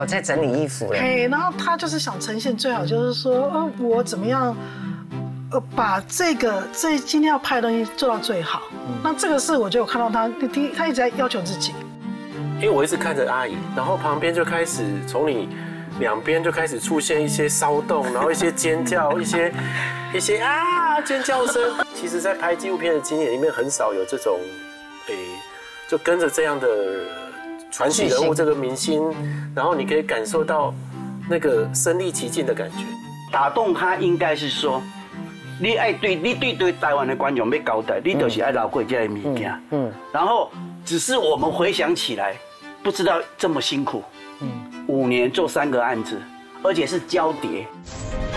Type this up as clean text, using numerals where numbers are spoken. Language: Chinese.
我在整理衣服了。 嘿，然后他就是想呈现最好，就是说，我怎么样，把这今天要拍的东西做到最好。那这个是我觉得我看到他一直在要求自己。 因为我一直看着阿姨，然后旁边就开始从你两边就开始出现一些骚动，然后一些尖叫，一些尖叫声。其实，在拍纪录片的经验里面，很少有这种，就跟着这样的传奇人物这个明星，然后你可以感受到那个身临其境的感觉。 打动他应该是说，你对台湾的观众要交代，你就是爱留过这个物件。然后只是我们回想起来，不知道这么辛苦。5年做3个案子，而且是交叠。